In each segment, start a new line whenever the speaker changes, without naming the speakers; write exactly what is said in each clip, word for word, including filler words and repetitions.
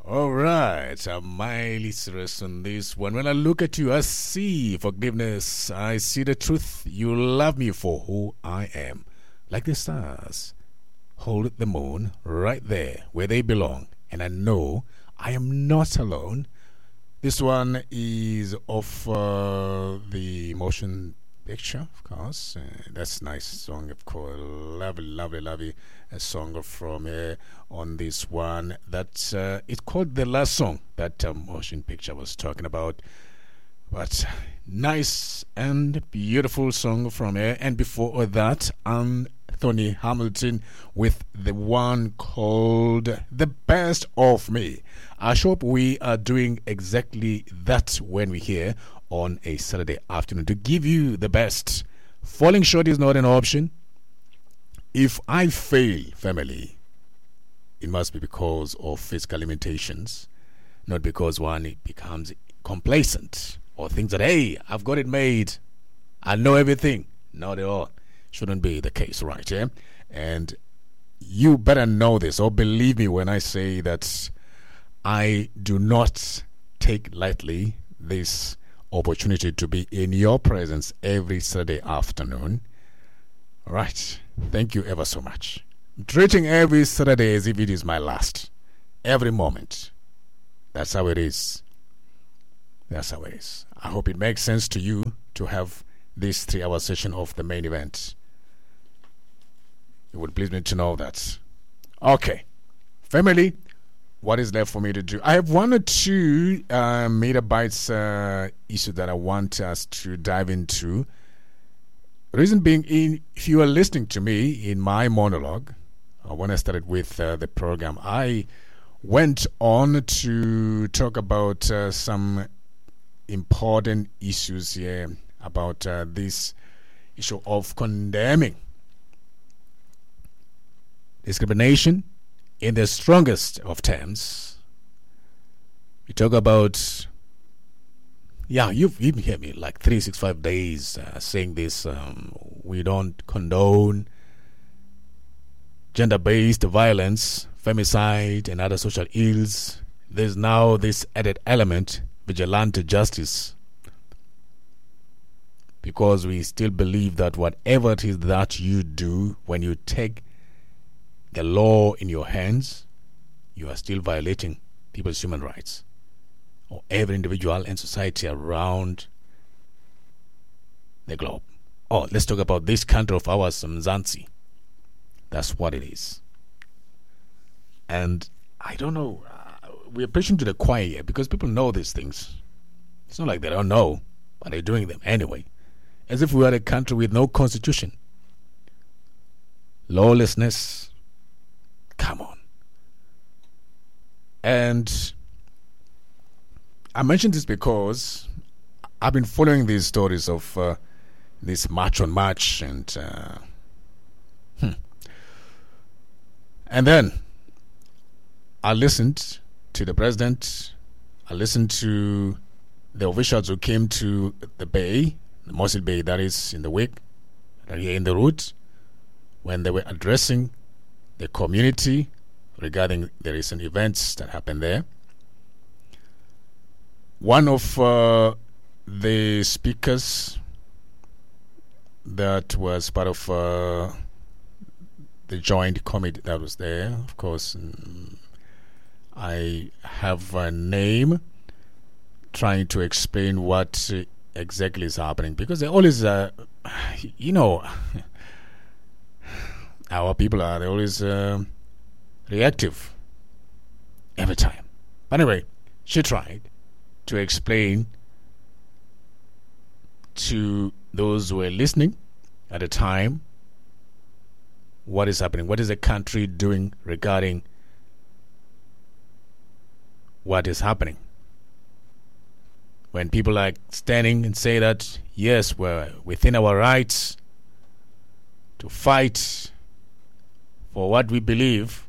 All right, I'm mildly serious on this one. When I look at you, I see forgiveness. I see the truth. You love me for who I am. Like the stars. Hold the moon right there where they belong. And I know I am not alone. This one is of uh, the motion picture, of course. Uh, that's a nice song, of course. Lovely, lovely, lovely a song from uh, on this one. That uh, it's called The Last Song that uh, motion picture was talking about. But nice and beautiful song from here. And before that, Anthony Hamilton with the one called The Best of Me. I hope we are doing exactly that when we're here on a Saturday afternoon to give you the best. Falling short is not an option. If I fail, family, it must be because of physical limitations, not because one becomes complacent or thinks that, hey, I've got it made, I know everything. Not at all. Shouldn't be the case, right? Yeah? And you better know this or believe me when I say that I do not take lightly this opportunity to be in your presence every Saturday afternoon. All right. Thank you ever so much. I'm treating every Saturday as if it is my last. Every moment. That's how it is. That's how it is. I hope it makes sense to you to have this three-hour session of the main event. It would please me to know that. Okay. Family, what is left for me to do? I have one or two uh, megabytes uh, issues that I want us to dive into. Reason being, in, if you are listening to me in my monologue, uh, when I started with uh, the program, I went on to talk about uh, some important issues here about uh, this issue of condemning discrimination in the strongest of terms. We talk about, yeah, you've even heard me like three sixty-five days uh, saying this. Um, we don't condone gender-based violence, femicide, and other social ills. There's now this added element, vigilante justice, because we still believe that whatever it is that you do, when you take the law in your hands, you are still violating people's human rights, or every individual and society around the globe. Oh, let's talk about this country of ours, Mzansi. That's what it is. And I don't know, uh, we're preaching to the choir here because people know these things. It's not like they don't know, but they're doing them anyway. As if we were a country with no constitution. Lawlessness. Come on. And I mentioned this because I've been following these stories of uh, this march on march and uh, hmm. and then I listened to the president. I listened to the officials who came to the bay, the Mosul Bay, that is in the wake, that here in the route, when they were addressing the community regarding the recent events that happened there. One of uh, the speakers that was part of uh, the joint committee that was there, of course, um, I have a name trying to explain what uh, exactly is happening, because they always, uh, you know, our people are they always uh, reactive every time. But anyway, she tried to explain to those who were listening at the time what is happening, what is the country doing regarding what is happening. When people are standing and say that, yes, we're within our rights to fight for what we believe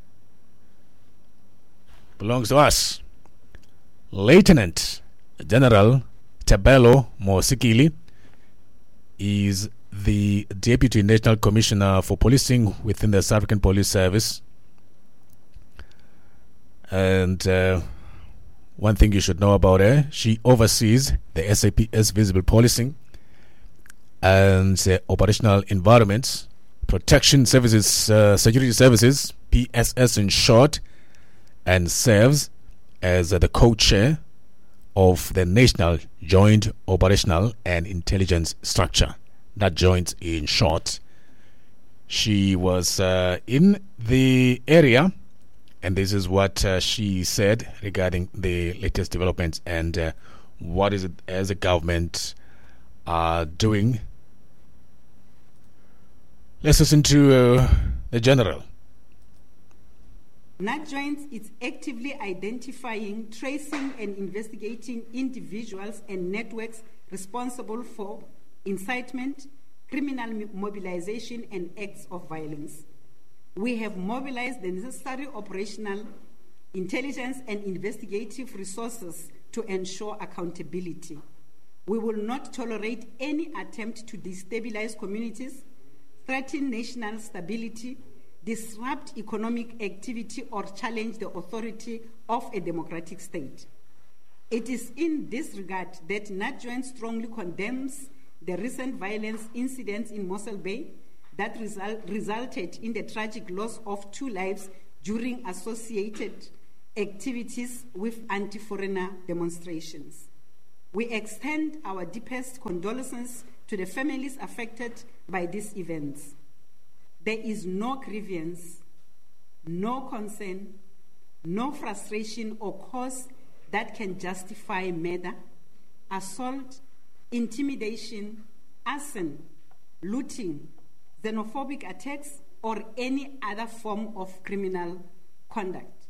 belongs to us. Lieutenant General Tabelo Mosikili is the Deputy National Commissioner for Policing within the South African Police Service. And uh, one thing you should know about her, she oversees the S A P S Visible Policing and uh, Operational Environments Protection Services, uh, Security Services, P S S in short, and serves as uh, the co-chair of the National Joint Operational and Intelligence Structure. That joint in short. She was uh, in the area, and this is what uh, she said regarding the latest developments and uh, what is it as a government are doing. Let's listen to uh, the general.
NATJoint is actively identifying, tracing, and investigating individuals and networks responsible for incitement, criminal mobilization, and acts of violence. We have mobilized the necessary operational, intelligence, and investigative resources to ensure accountability. We will not tolerate any attempt to destabilize communities, threaten national stability, disrupt economic activity, or challenge the authority of a democratic state. It is in this regard that NATJoint strongly condemns the recent violence incidents in Mossel Bay that result, resulted in the tragic loss of two lives during associated activities with anti-foreigner demonstrations. We extend our deepest condolences to the families affected by these events. There is no grievance, no concern, no frustration or cause that can justify murder, assault, intimidation, arson, looting, xenophobic attacks, or any other form of criminal conduct.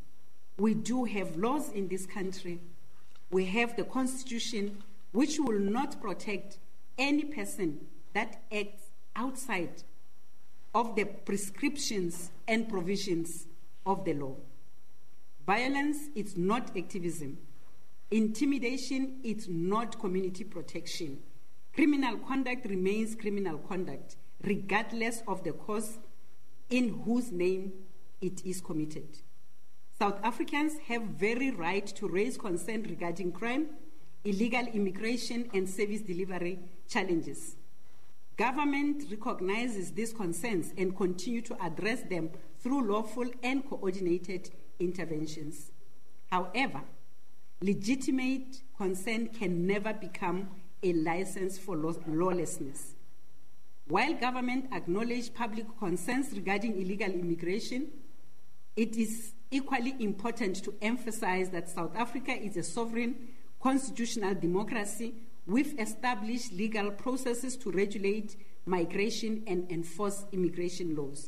We do have laws in this country. We have the Constitution, which will not protect any person that acts outside of the prescriptions and provisions of the law. Violence is not activism. Intimidation is not community protection. Criminal conduct remains criminal conduct, regardless of the cause in whose name it is committed. South Africans have very right to raise concern regarding crime, illegal immigration, and service delivery challenges. Government recognizes these concerns and continue to address them through lawful and coordinated interventions. However, legitimate concern can never become a license for lawlessness. While government acknowledges public concerns regarding illegal immigration, it is equally important to emphasize that South Africa is a sovereign constitutional democracy with established legal processes to regulate migration and enforce immigration laws.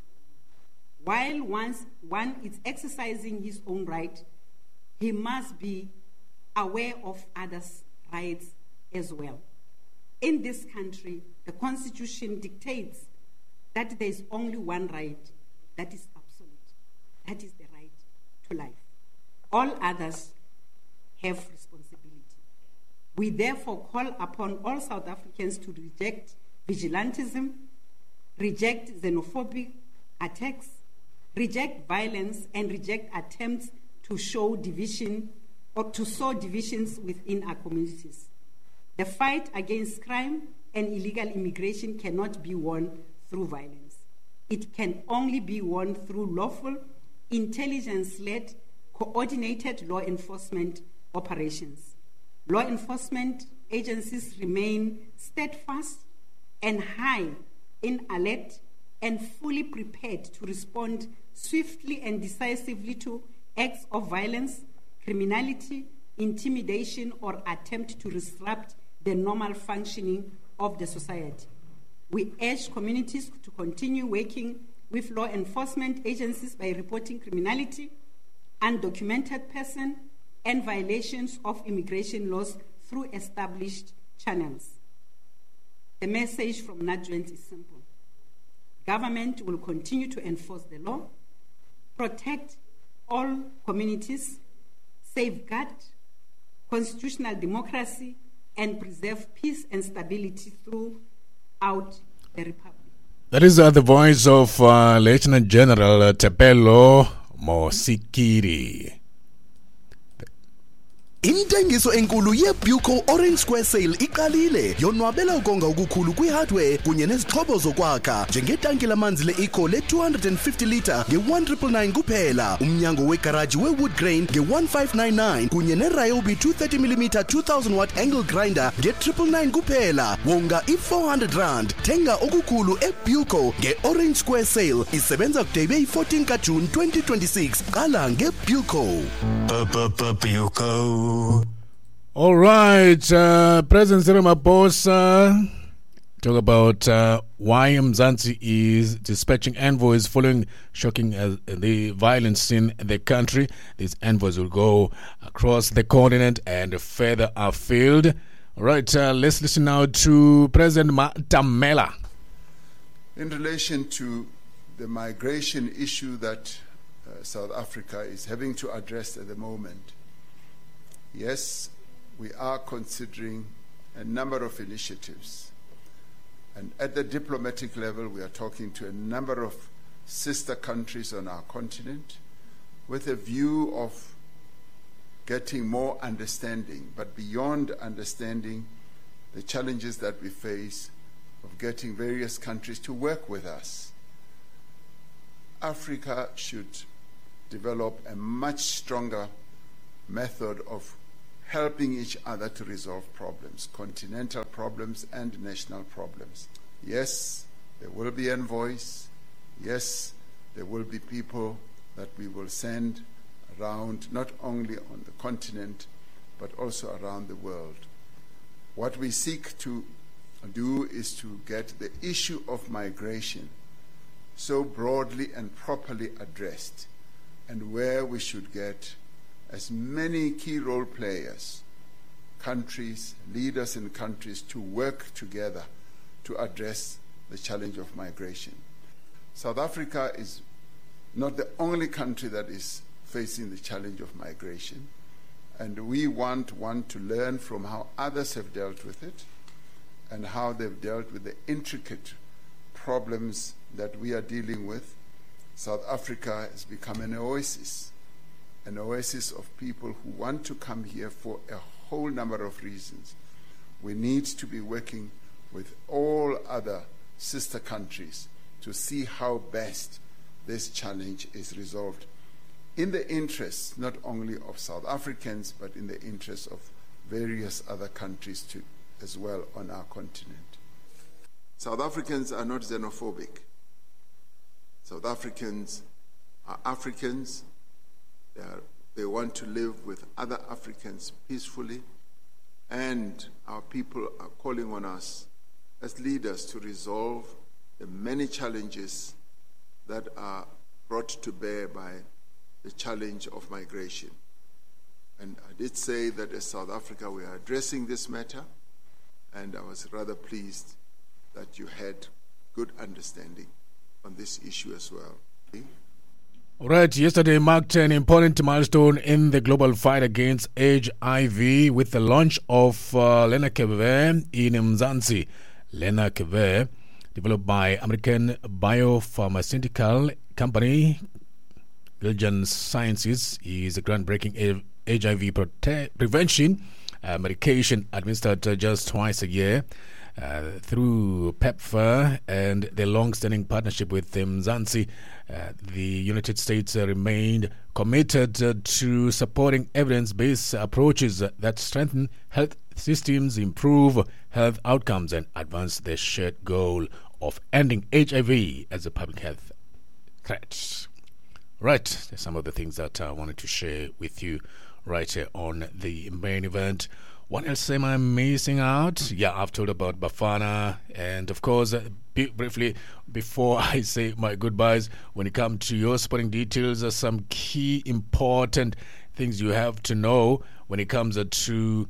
While once one is exercising his own right, he must be aware of others' rights as well. In this country, the Constitution dictates that there is only one right that is absolute. That is the right to life. All others have responsibility. We therefore call upon all South Africans to reject vigilantism, reject xenophobic attacks, reject violence, and reject attempts to show division or to sow divisions within our communities. The fight against crime and illegal immigration cannot be won through violence. It can only be won through lawful, intelligence-led, coordinated law enforcement operations. Law enforcement agencies remain steadfast and high in alert and fully prepared to respond swiftly and decisively to acts of violence, criminality, intimidation, or attempt to disrupt the normal functioning of the society. We urge communities to continue working with law enforcement agencies by reporting criminality, undocumented person, and violations of immigration laws through established channels. The message from NATJoint is simple. Government will continue to enforce the law, protect all communities, safeguard constitutional democracy, and preserve peace and stability throughout the Republic.
That is uh, the voice of uh, Lieutenant General uh, Tepelo Mosikiri.
Intengiso enkulu yeBuco Orange Square Sale iqalile. Yonwabela ukonga ukukhulu kwi-hardware kunye nezixhobo zokwakha. Njengetanki lamanzi le-Eco le-two hundred fifty litre nge-one nine nine nine kuphela. Umnyango wegaraji we-wood grain nge-one five nine nine kunye ne-Ryobi two thirty millimeter two thousand watt angle grinder nge-triple nine kuphela. Wonga i-four hundred rand. Thenga okukhulu eBuco nge-Orange Square Sale. Isebenza kude ibe yi-fourteen kaJune twenty twenty-six. Qala ngeBuco.
Buco.
All right, uh, President Cyril Ramaphosa talk about uh, why Mzansi is dispatching envoys following shocking uh, the violence in the country. These envoys will go across the continent and further afield. All right, uh, let's listen now to President Matamela.
In relation to the migration issue that uh, South Africa is having to address at the moment, yes, we are considering a number of initiatives. And at the diplomatic level, we are talking to a number of sister countries on our continent with a view of getting more understanding, but beyond understanding the challenges that we face of getting various countries to work with us. Africa should develop a much stronger method of helping each other to resolve problems, continental problems and national problems. Yes, there will be envoys. Yes, there will be people that we will send around, not only on the continent, but also around the world. What we seek to do is to get the issue of migration so broadly and properly addressed, and where we should get as many key role players, countries, leaders in countries to work together to address the challenge of migration. South Africa is not the only country that is facing the challenge of migration, and we want one to learn from how others have dealt with it and how they've dealt with the intricate problems that we are dealing with. South Africa has become an oasis. An oasis of people who want to come here for a whole number of reasons. We need to be working with all other sister countries to see how best this challenge is resolved in the interests not only of South Africans, but in the interests of various other countries too, as well on our continent. South Africans are not xenophobic. South Africans are Africans. They, are, they want to live with other Africans peacefully, and our people are calling on us as leaders to resolve the many challenges that are brought to bear by the challenge of migration. And I did say that as South Africa we are addressing this matter, and I was rather pleased that you had good understanding on this issue as well. Okay?
All right, yesterday marked an important milestone in the global fight against H I V with the launch of uh, Lenacapavir in Mzansi. Lenacapavir, developed by American biopharmaceutical company Belgian Sciences, is a groundbreaking H I V prote- prevention uh, medication administered uh, just twice a year. Uh, through PEPFAR and their long-standing partnership with Mzansi, uh, the United States uh, remained committed uh, to supporting evidence-based approaches that strengthen health systems, improve health outcomes, and advance the shared goal of ending H I V as a public health threat. Right, there's some of the things that I wanted to share with you right here on the main event. What else am I missing out? Yeah, I've told about Bafana. And of course, uh, b- briefly, before I say my goodbyes, when it comes to your sporting details, uh, some key important things you have to know when it comes uh, to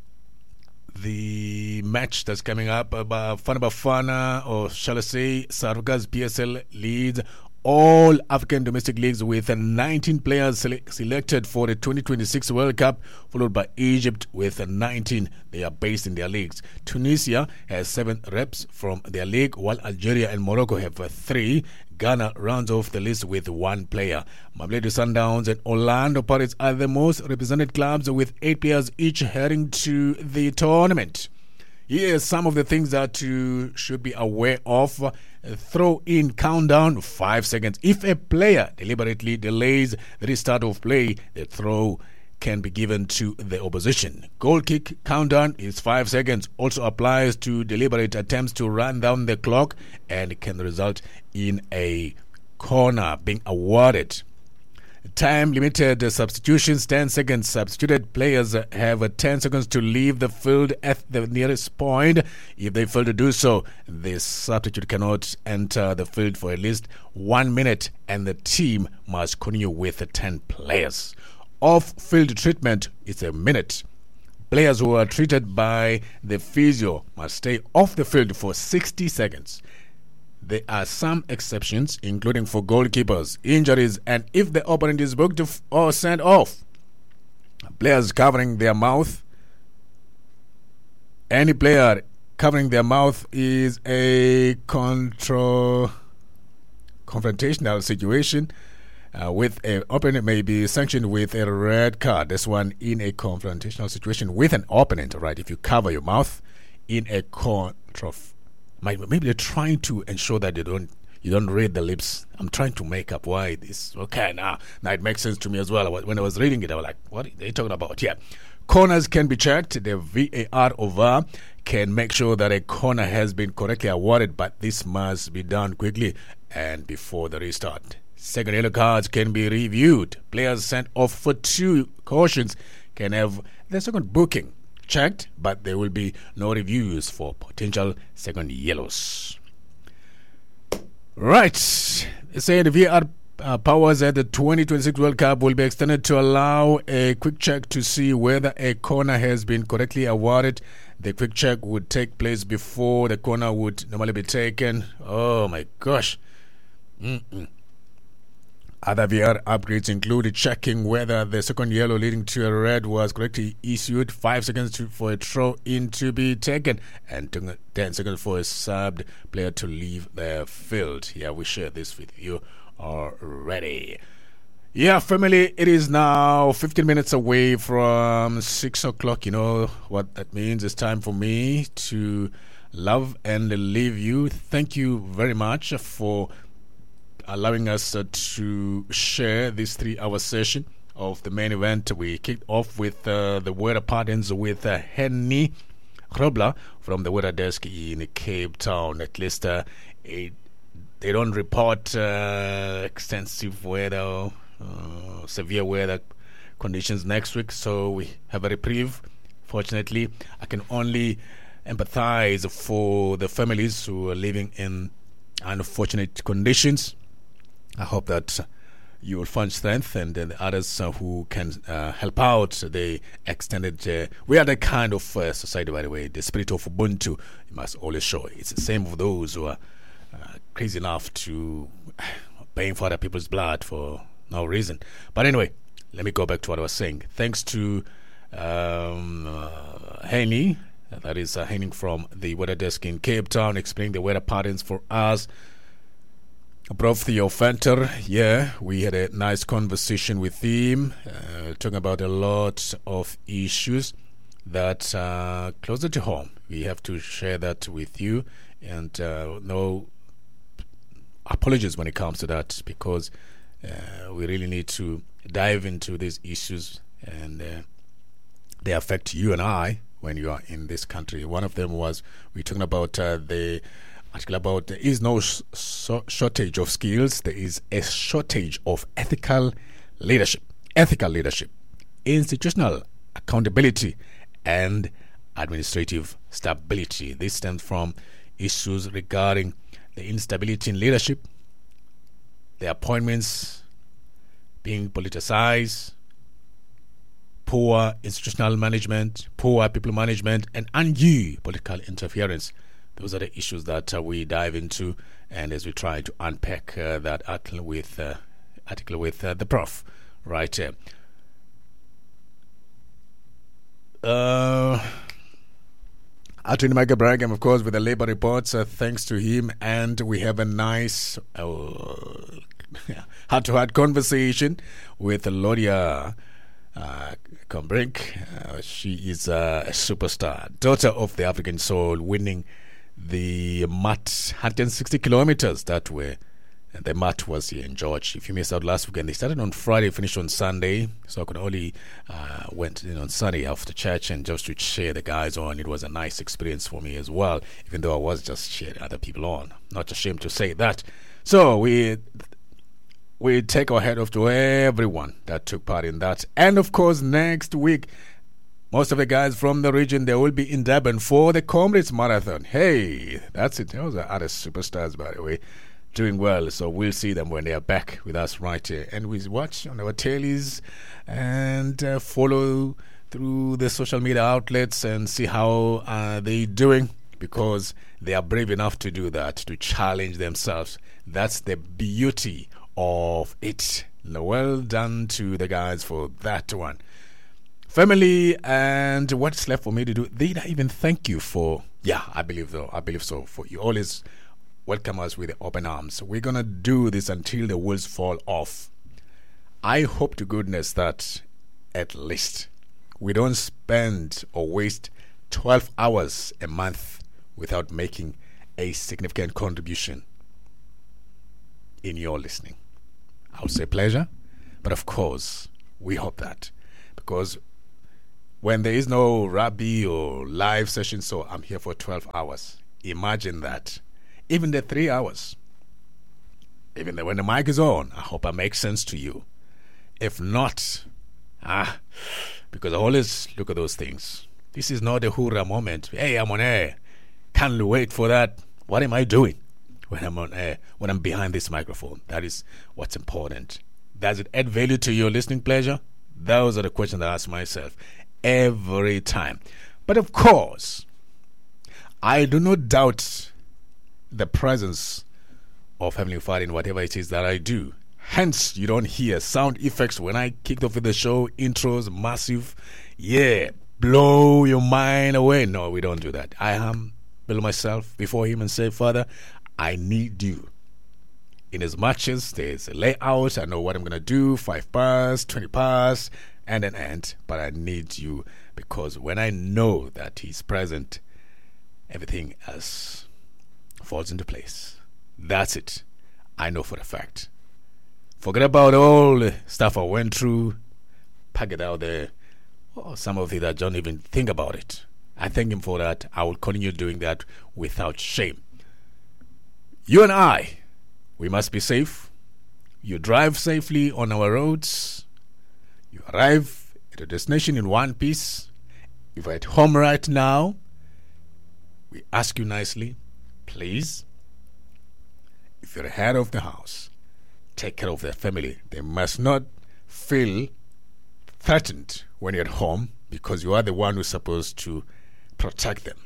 the match that's coming up. Uh, Bafana Bafana, or shall I say, South Africa's P S L leads all African domestic leagues with nineteen players sele- selected for the twenty twenty-six World Cup, followed by Egypt with nineteen. They are based in their leagues. Tunisia has seven reps from their league, while Algeria and Morocco have three. Ghana rounds off the list with one player. Mamelodi Sundowns and Orlando Pirates are the most represented clubs with eight players each heading to the tournament. Here are some of the things that you should be aware of. Uh, throw in countdown, five seconds. If a player deliberately delays the restart of play, the throw can be given to the opposition. Goal kick countdown is five seconds. Also applies to deliberate attempts to run down the clock and can result in a corner being awarded. Time limited substitutions, ten seconds. Substituted players have ten seconds to leave the field at the nearest point. If they fail to do so, the substitute cannot enter the field for at least one minute, and the team must continue with the ten players. Off-field treatment is a minute. Players who are treated by the physio must stay off the field for sixty seconds. There are some exceptions, including for goalkeepers, injuries, and if the opponent is booked or sent off. Players covering their mouth. Any player covering their mouth is a control, confrontational situation uh, with an opponent may be sanctioned with a red card. This one in a confrontational situation with an opponent, right? If you cover your mouth in a control. Maybe they're trying to ensure that they don't you don't read the lips. I'm trying to make up why this. Okay, now, now it makes sense to me as well. When I was reading it, I was like, what are they talking about? Yeah. Corners can be checked. The V A R or V A R can make sure that a corner has been correctly awarded, but this must be done quickly and before the restart. Second yellow cards can be reviewed. Players sent off for two cautions can have their second booking checked, but there will be no reviews for potential second yellows. Right. Say the V A R uh, powers at the twenty twenty-six World Cup will be extended to allow a quick check to see whether a corner has been correctly awarded. The quick check would take place before the corner would normally be taken. Oh my gosh. Mm-mm. Other V A R upgrades include checking whether the second yellow leading to a red was correctly issued, five seconds to, for a throw-in to be taken, and ten seconds for a subbed player to leave the field. Yeah, we share this with you already. Yeah, family, it is now fifteen minutes away from six o'clock. You know what that means. It's time for me to love and leave you. Thank you very much for allowing us uh, to share this three-hour session of the main event. We kicked off with uh, the weather patterns with uh, Henny Grobler from the weather desk in Cape Town. At least uh, it, they don't report uh, extensive weather, uh, severe weather conditions next week, so we have a reprieve. Fortunately, I can only empathize for the families who are living in unfortunate conditions. I hope that you will find strength, and then the others uh, who can uh, help out, the extended. Uh, we are the kind of uh, society, by the way, the spirit of Ubuntu, you must always show. It's the same for those who are uh, crazy enough to paying for other people's blood for no reason. But anyway, let me go back to what I was saying. Thanks to um, uh, Henny, that is uh, Henning from the weather desk in Cape Town, explaining the weather patterns for us. Prof Theo Venter, yeah, we had a nice conversation with him, uh, talking about a lot of issues that are closer to home. We have to share that with you, and uh, no apologies when it comes to that, because uh, we really need to dive into these issues, and uh, they affect you and I when you are in this country. One of them was, we're talking about uh, the article about there is no sh- so shortage of skills. There is a shortage of ethical leadership, ethical leadership, institutional accountability, and administrative stability. This stems from issues regarding the instability in leadership, the appointments being politicized, poor institutional management, poor people management, and undue political interference. those are the issues that uh, we dive into, and as we try to unpack uh, that article with uh, article with uh, the prof right here. Uh, Attorney Michael Brangham, of course, with the labor reports. Uh, thanks to him, and we have a nice uh, heart-to-heart conversation with Lodia uh, Combrink. Uh, she is uh, a superstar, daughter of the African Soul, winning the M A T one hundred sixty kilometers that were. And the M A T was here in George. If you missed out last weekend, they started on Friday, finished on Sunday. So I could only uh, went in on Sunday after church and just to cheer the guys on. It was a nice experience for me as well, even though I was just cheering other people on. Not ashamed to say that. So we we take our head off to everyone that took part in that. And of course, next week, most of the guys from the region, they will be in Durban for the Comrades Marathon. Hey, that's it. Those are other superstars, by the way. Doing well, so we'll see them when they are back with us right here. And we watch on our tailies and uh, follow through the social media outlets and see how uh, they're doing, because they are brave enough to do that, to challenge themselves. That's the beauty of it. Well done to the guys for that one. Family, and what's left for me to do? Did I even thank you for, yeah, I believe so, I believe so, for you always welcome us with open arms. We're going to do this until the wheels fall off. I hope to goodness that at least we don't spend or waste twelve hours a month without making a significant contribution in your listening. I'll say pleasure, but of course, we hope that, because when there is no Rabbi or live session, so I'm here for twelve hours. Imagine that. Even the three hours, even the, when the mic is on, I hope I make sense to you. If not, ah, because I always look at those things. This is not a hoorah moment. Hey, I'm on air. Can't wait for that. What am I doing when I'm on air, when I'm behind this microphone? That is what's important. Does it add value to your listening pleasure? Those are the questions I ask myself every time. But of course, I do not doubt the presence of Heavenly Father in whatever it is that I do. Hence, you don't hear sound effects when I kicked off with the show, intros, massive, yeah, blow your mind away. No, we don't do that. I humble myself before Him and say, Father, I need you. In as much as there's a layout, I know what I'm going to do, five bars, twenty bars, and an end, but I need you, because when I know that He's present, everything else falls into place. That's it. I know for a fact. Forget about all the stuff I went through. Pack it out there. Oh, some of it I don't even think about it. I thank Him for that. I will continue doing that without shame. You and I, we must be safe. You drive safely on our roads. You arrive at a destination in one piece. If you're at home right now, we ask you nicely, please, if you're the head of the house, take care of their family. They must not feel threatened when you're at home, because you are the one who's supposed to protect them.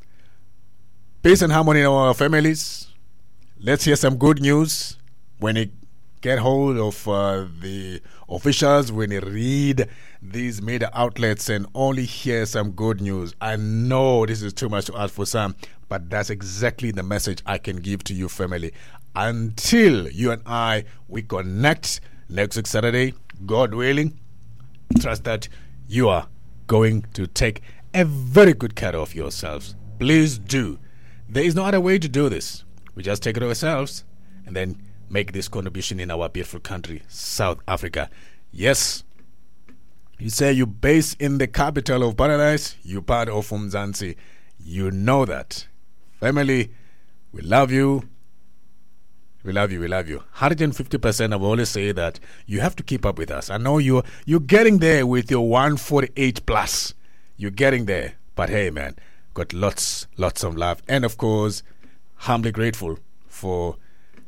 Peace and harmony in our families. Let's hear some good news. When you get hold of uh, the officials, when you read these media outlets and only hear some good news, I know this is too much to ask for some, but that's exactly the message I can give to you, family. Until you and I, we connect next week Saturday, God willing, trust that you are going to take a very good care of yourselves. Please do. There is no other way to do this. We just take it ourselves and then make this contribution in our beautiful country, South Africa. Yes, you say you base in the capital of paradise, you part of Umzansi. You know that. Family, we love you. We love you, we love you. one hundred fifty percent I've always say that you have to keep up with us. I know you're, you're getting there with your one forty-eight plus. You're getting there. But hey, man, got lots, lots of love. And of course, humbly grateful for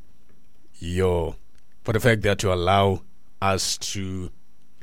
your, for the fact that you allow us to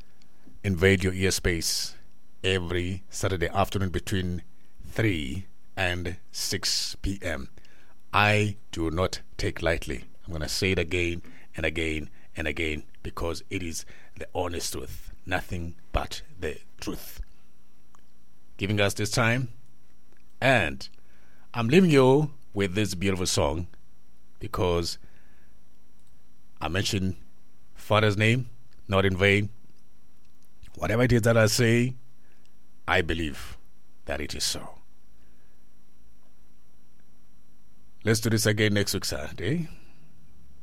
invade your ear space every Saturday afternoon between three and six p.m. I do not take lightly. I'm going to say it again and again and again because it is the honest truth. Nothing but the truth. Giving us this time. And I'm leaving you with this beautiful song because I mentioned Father's name, not in vain. Whatever it is that I say, I believe that it is so. Let's do this again next week, Saturday.